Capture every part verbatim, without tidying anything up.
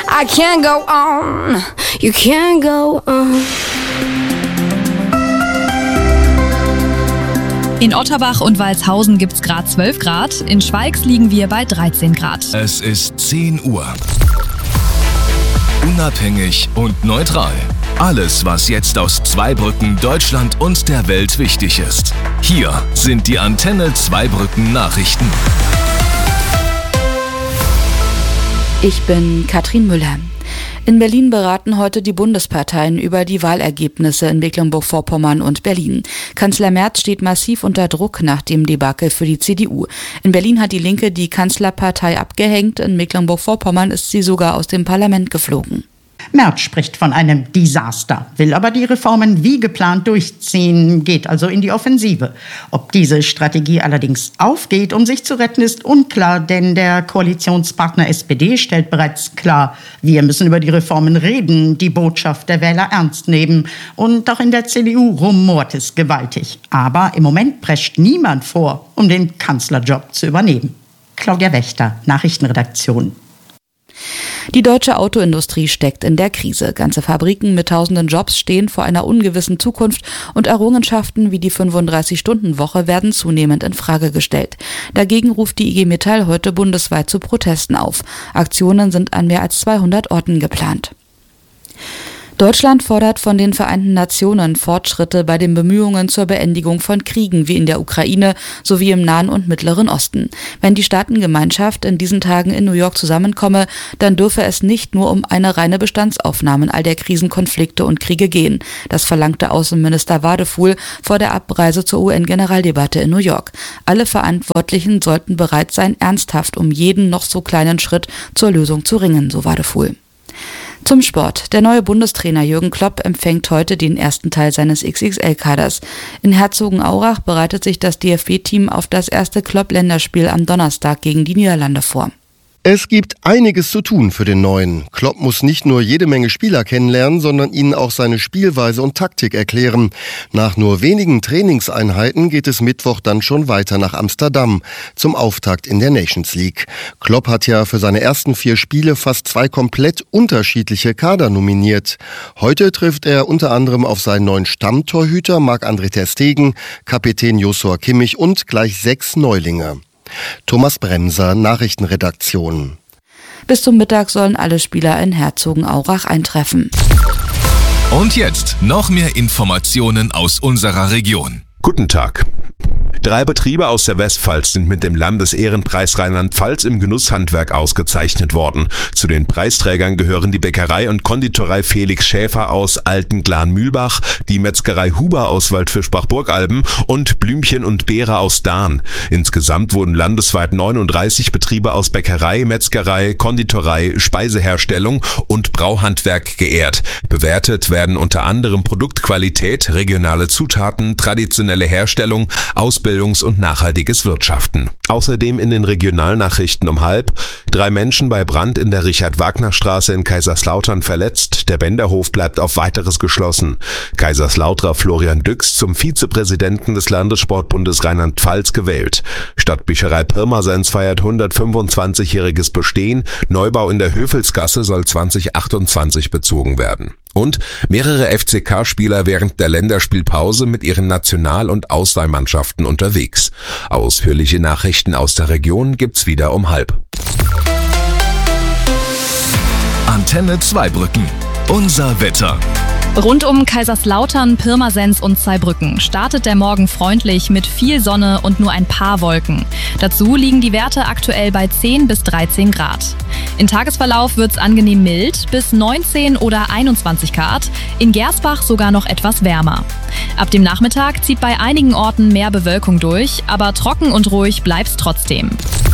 I can't go on, you can't go on. In Otterbach und Walshausen gibt's grad zwölf Grad, in Schweigs liegen wir bei dreizehn Grad. Es ist zehn Uhr. Unabhängig und neutral. Alles, was jetzt aus Zweibrücken, Deutschland und der Welt wichtig ist. Hier sind die Antenne Zweibrücken Nachrichten. Ich bin Katrin Müller. In Berlin beraten heute die Bundesparteien über die Wahlergebnisse in Mecklenburg-Vorpommern und Berlin. Kanzler Merz steht massiv unter Druck nach dem Debakel für die C D U. In Berlin hat die Linke die Kanzlerpartei abgehängt, in Mecklenburg-Vorpommern ist sie sogar aus dem Parlament geflogen. Merz spricht von einem Desaster, will aber die Reformen wie geplant durchziehen, geht also in die Offensive. Ob diese Strategie allerdings aufgeht, um sich zu retten, ist unklar, denn der Koalitionspartner S P D stellt bereits klar, wir müssen über die Reformen reden, die Botschaft der Wähler ernst nehmen. Und auch in der C D U rumort es gewaltig. Aber im Moment prescht niemand vor, um den Kanzlerjob zu übernehmen. Claudia Wächter, Nachrichtenredaktion. Die deutsche Autoindustrie steckt in der Krise. Ganze Fabriken mit tausenden Jobs stehen vor einer ungewissen Zukunft und Errungenschaften wie die fünfunddreißig-Stunden-Woche werden zunehmend in Frage gestellt. Dagegen ruft die I G Metall heute bundesweit zu Protesten auf. Aktionen sind an mehr als zweihundert Orten geplant. Deutschland fordert von den Vereinten Nationen Fortschritte bei den Bemühungen zur Beendigung von Kriegen wie in der Ukraine sowie im Nahen und Mittleren Osten. Wenn die Staatengemeinschaft in diesen Tagen in New York zusammenkomme, dann dürfe es nicht nur um eine reine Bestandsaufnahme all der Krisen, Konflikte und Kriege gehen. Das verlangte Außenminister Wadefuhl vor der Abreise zur U N-Generaldebatte in New York. Alle Verantwortlichen sollten bereit sein, ernsthaft um jeden noch so kleinen Schritt zur Lösung zu ringen, so Wadefuhl. Zum Sport. Der neue Bundestrainer Jürgen Klopp empfängt heute den ersten Teil seines X X L-Kaders. In Herzogenaurach bereitet sich das D F B-Team auf das erste Klopp-Länderspiel am Donnerstag gegen die Niederlande vor. Es gibt einiges zu tun für den Neuen. Klopp muss nicht nur jede Menge Spieler kennenlernen, sondern ihnen auch seine Spielweise und Taktik erklären. Nach nur wenigen Trainingseinheiten geht es Mittwoch dann schon weiter nach Amsterdam zum Auftakt in der Nations League. Klopp hat ja für seine ersten vier Spiele fast zwei komplett unterschiedliche Kader nominiert. Heute trifft er unter anderem auf seinen neuen Stammtorhüter Marc-André ter Stegen, Kapitän Joshua Kimmich und gleich sechs Neulinge. Thomas Bremser, Nachrichtenredaktion. Bis zum Mittag sollen alle Spieler in Herzogenaurach eintreffen. Und jetzt noch mehr Informationen aus unserer Region. Guten Tag. Drei Betriebe aus der Westpfalz sind mit dem Landesehrenpreis Rheinland-Pfalz im Genusshandwerk ausgezeichnet worden. Zu den Preisträgern gehören die Bäckerei und Konditorei Felix Schäfer aus Altenglan-Mühlbach, die Metzgerei Huber aus Waldfischbach-Burgalben und Blümchen und Beere aus Dahn. Insgesamt wurden landesweit neununddreißig Betriebe aus Bäckerei, Metzgerei, Konditorei, Speiseherstellung und Brauhandwerk geehrt. Bewertet werden unter anderem Produktqualität, regionale Zutaten, traditionelle Herstellung, Ausbildungs- und nachhaltiges Wirtschaften. Außerdem in den Regionalnachrichten um halb: Drei Menschen bei Brand in der Richard-Wagner-Straße in Kaiserslautern verletzt. Der Bänderhof bleibt auf Weiteres geschlossen. Kaiserslauterer Florian Düx zum Vizepräsidenten des Landessportbundes Rheinland-Pfalz gewählt. Stadtbücherei Pirmasens feiert hundertfünfundzwanzigjähriges Bestehen. Neubau in der Höfelsgasse soll zwanzig achtundzwanzig bezogen werden. Und mehrere F C K-Spieler während der Länderspielpause mit ihren National- und Auswahlmannschaften unterwegs. Ausführliche Nachrichten aus der Region gibt's wieder um halb. Antenne Zweibrücken. Unser Wetter. Rund um Kaiserslautern, Pirmasens und Zweibrücken startet der Morgen freundlich mit viel Sonne und nur ein paar Wolken. Dazu liegen die Werte aktuell bei zehn bis dreizehn Grad. Im Tagesverlauf wird's angenehm mild bis neunzehn oder einundzwanzig Grad, in Gersbach sogar noch etwas wärmer. Ab dem Nachmittag zieht bei einigen Orten mehr Bewölkung durch, aber trocken und ruhig bleibt's trotzdem.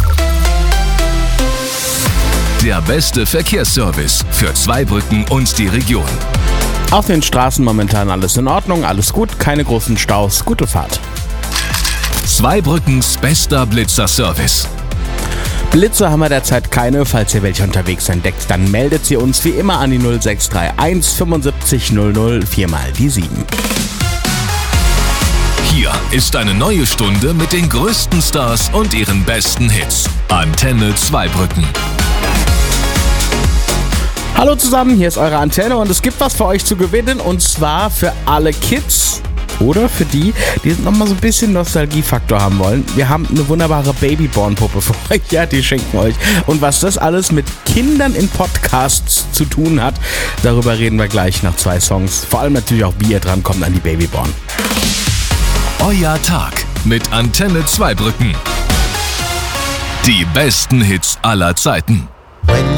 Der beste Verkehrsservice für Zweibrücken und die Region. Auf den Straßen momentan alles in Ordnung, alles gut, keine großen Staus, gute Fahrt. Zweibrückens bester Blitzer-Service. Blitze haben wir derzeit keine. Falls ihr welche unterwegs entdeckt, dann meldet sie uns wie immer an die null sechs drei eins fünfundsiebzig null null vier mal die sieben. Hier ist eine neue Stunde mit den größten Stars und ihren besten Hits. Antenne Zweibrücken. Hallo zusammen, hier ist eure Antenne und es gibt was für euch zu gewinnen und zwar für alle Kids oder für die, die nochmal so ein bisschen Nostalgiefaktor haben wollen. Wir haben eine wunderbare Babyborn-Puppe für euch, ja, die schenken euch. Und was das alles mit Kindern in Podcasts zu tun hat, darüber reden wir gleich nach zwei Songs. Vor allem natürlich auch, wie ihr dran kommt an die Babyborn. Euer Tag mit Antenne Zweibrücken. Die besten Hits aller Zeiten.